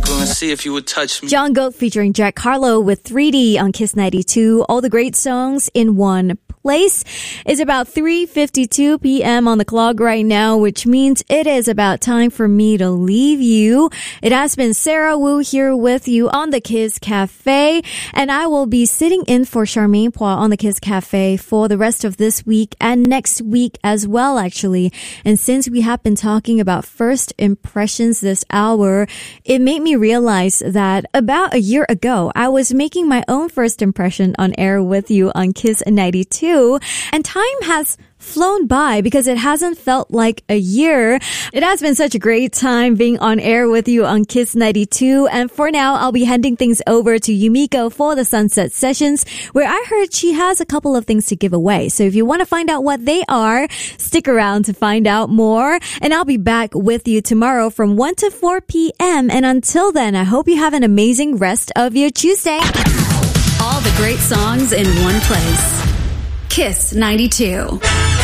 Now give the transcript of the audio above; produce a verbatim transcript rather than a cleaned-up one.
circle and see if you would touch me. John Goat featuring Jack Harlow with three D on Kiss ninety-two. All the great songs in one place. It's about three fifty-two p.m. on the clock right now, which means it is about time for me to leave you. It has been Sarah Wu here with you on the Kiss Cafe, and I will be sitting in for Charmaine Poix on the Kiss Cafe for the rest of this week and next week as well, actually. And since we have been talking about first impressions this hour, it made me realize that about a year ago, I was making my own first impression on air with you on Kiss ninety-two. And time has flown by because it hasn't felt like a year. It has been such a great time being on air with you on Kiss ninety-two. And for now, I'll be handing things over to Yumiko for the Sunset Sessions, where I heard she has a couple of things to give away. So if you want to find out what they are, stick around to find out more. And I'll be back with you tomorrow from one to four p.m. And until then, I hope you have an amazing rest of your Tuesday. All the great songs in one place. Kiss ninety-two.